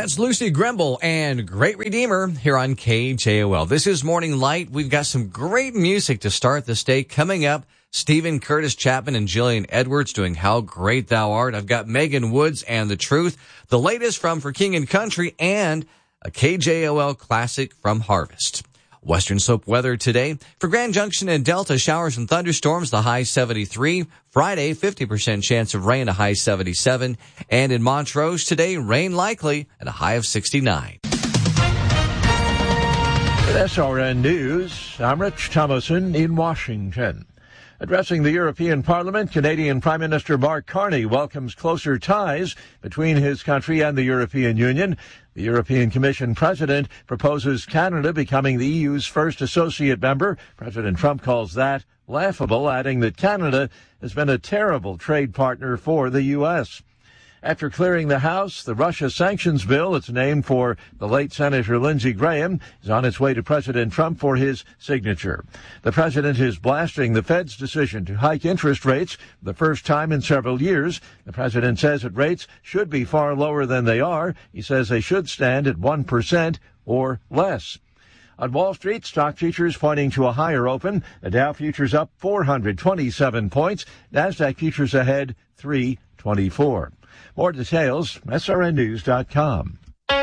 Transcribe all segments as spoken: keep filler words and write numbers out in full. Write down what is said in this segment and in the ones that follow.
That's Lucy Grimble and Great Redeemer here on K J O L. This is Morning Light. We've got some great music to start this day. Coming up, Stephen Curtis Chapman and Jillian Edwards doing How Great Thou Art. I've got Megan Woods and The Truth, the latest from For King and Country, and a K J O L classic from Harvest. Western Slope weather today. For Grand Junction and Delta, showers and thunderstorms, the high seventy-three. Friday, fifty percent chance of rain, a high seventy-seven. And in Montrose today, rain likely at a high of sixty-nine. At S R N News, I'm Rich Thomason in Washington. Addressing the European Parliament, Canadian Prime Minister Mark Carney welcomes closer ties between his country and the European Union. The European Commission president proposes Canada becoming the E U's first associate member. President Trump calls that laughable, adding that Canada has been a terrible trade partner for the U S. After clearing the House, the Russia sanctions bill, it's named for the late Senator Lindsey Graham, is on its way to President Trump for his signature. The president is blasting the Fed's decision to hike interest rates for the first time in several years. The president says that rates should be far lower than they are. He says they should stand at one percent or less. On Wall Street, stock futures pointing to a higher open. The Dow futures up four hundred twenty-seven points. NASDAQ futures ahead three twenty-four. More details, S R N news dot com.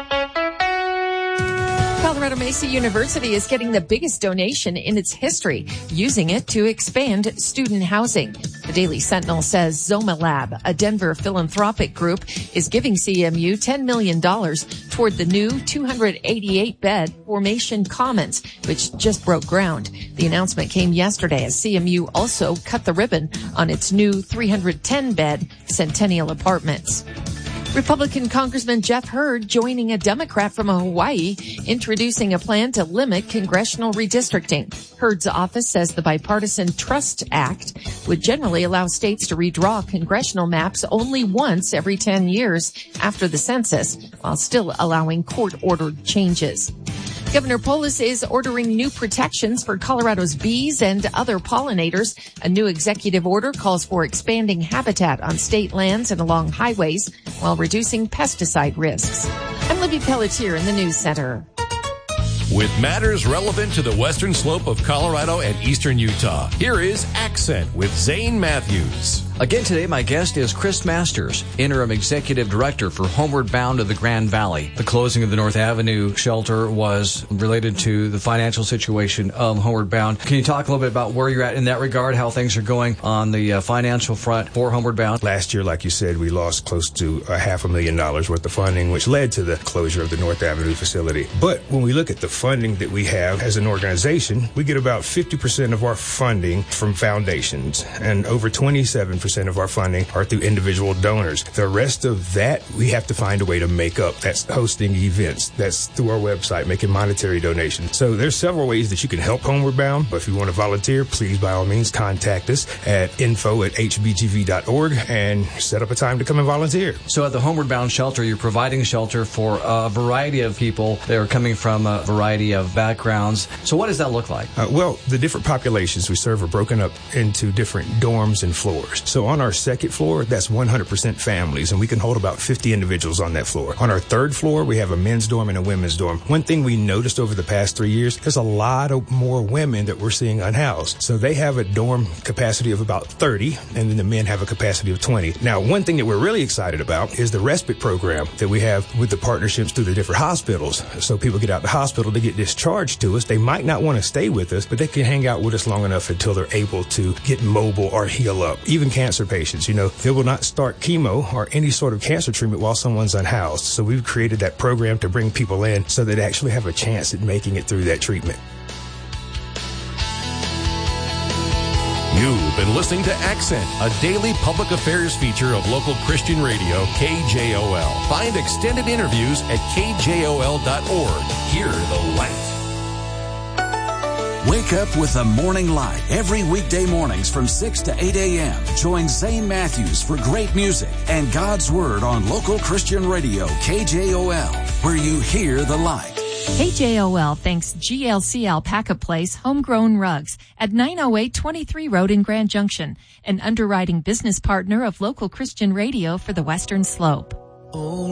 Colorado Mesa University is getting the biggest donation in its history, using it to expand student housing. The Daily Sentinel says Zoma Lab, a Denver philanthropic group, is giving C M U ten million dollars toward the new two hundred eighty-eight bed Formation Commons, which just broke ground. The announcement came yesterday as C M U also cut the ribbon on its new three hundred ten bed Centennial Apartments. Republican Congressman Jeff Hurd joining a Democrat from Hawaii, introducing a plan to limit congressional redistricting. Hurd's office says the Bipartisan Trust Act would generally allow states to redraw congressional maps only once every ten years after the census, while still allowing court-ordered changes. Governor Polis is ordering new protections for Colorado's bees and other pollinators. A new executive order calls for expanding habitat on state lands and along highways while reducing pesticide risks. I'm Libby Pelletier in the News Center. With matters relevant to the western slope of Colorado and eastern Utah, here is Accent with Zane Matthews. Again today, my guest is Chris Masters, Interim Executive Director for Homeward Bound of the Grand Valley. The closing of the North Avenue shelter was related to the financial situation of Homeward Bound. Can you talk a little bit about where you're at in that regard, how things are going on the uh, financial front for Homeward Bound? Last year, like you said, we lost close to a half a million dollars worth of funding, which led to the closure of the North Avenue facility. But when we look at the funding that we have as an organization, we get about fifty percent of our funding from foundations, and over twenty-seven percent of our funding are through individual donors. The rest of that, we have to find a way to make up. That's hosting events. That's through our website, making monetary donations. So there's several ways that you can help Homeward Bound, but if you want to volunteer, please, by all means, contact us at info at h b g v dot org and set up a time to come and volunteer. So at the Homeward Bound shelter, you're providing shelter for a variety of people that are coming from a variety of backgrounds. So what does that look like? Uh, well, the different populations we serve are broken up into different dorms and floors. So on our second floor, that's one hundred percent families, and we can hold about fifty individuals on that floor. On our third floor, we have a men's dorm and a women's dorm. One thing we noticed over the past three years, there's a lot of more women that we're seeing unhoused. So they have a dorm capacity of about thirty, and then the men have a capacity of twenty. Now, one thing that we're really excited about is the respite program that we have with the partnerships through the different hospitals. So people get out of the hospital to get discharged to us. They might not want to stay with us, but they can hang out with us long enough until they're able to get mobile or heal up. Even cancer patients, you know, they will not start chemo or any sort of cancer treatment while someone's unhoused. So we've created that program to bring people in so that they actually have a chance at making it through that treatment. You've been listening to Accent, a daily public affairs feature of local Christian radio K J O L. Find extended interviews at k j o l dot org. Hear the light. Wake up with the Morning Light every weekday mornings from six to eight a.m. Join Zane Matthews for great music and God's Word on local Christian radio K J O L, where you hear the light. K J O L thanks G L C Alpaca Place Homegrown Rugs at nine oh eight twenty-three Road in Grand Junction, an underwriting business partner of local Christian radio for the Western Slope. Oh.